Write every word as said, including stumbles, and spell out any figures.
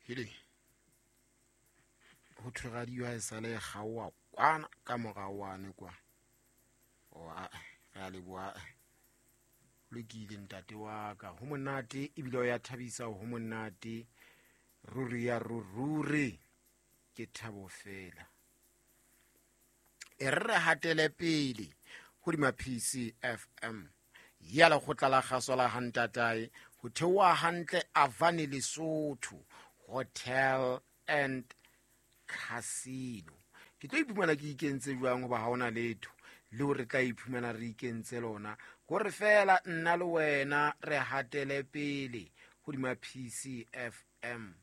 Hile ho thwe radio ha e sale gaoa kwana ka mogaoane kwa o a ga le bua lokile ntate wa ka ho monate e bile o ya thabisa ho monate ruri ya ruri ke thabo fela e re hatele pele ho di ma P C F M ya la go tlala gasola hantatae ho thewa hantle Avani Lesotho Hotel and Casino ke tlo iphumana ke ikentse jwang hoba ha ona letho le hore tla iphumana re ikentse lona gore fela nna le wena re hatele pele ho di ma P C F M